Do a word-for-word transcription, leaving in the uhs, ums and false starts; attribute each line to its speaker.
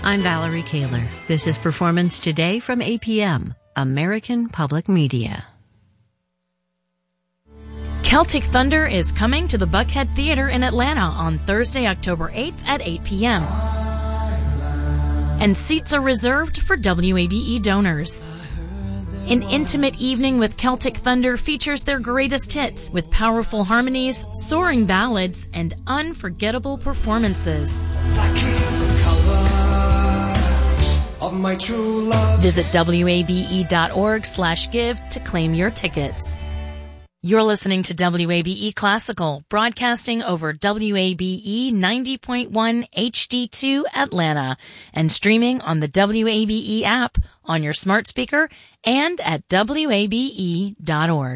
Speaker 1: I'm Valerie Kaler. This is Performance Today from A P M, American Public Media.
Speaker 2: Celtic Thunder is coming to the Buckhead Theater in Atlanta on Thursday, October eighth at eight p.m. And seats are reserved for W A B E donors. An intimate evening with Celtic Thunder features their greatest hits with powerful harmonies, soaring ballads, and unforgettable performances.
Speaker 3: Of my true love.
Speaker 2: Visit W A B E dot org slash give to claim your tickets. You're listening to W A B E Classical, broadcasting over W A B E ninety point one H D two Atlanta and streaming on the W A B E app, on your smart speaker, and at W A B E dot org.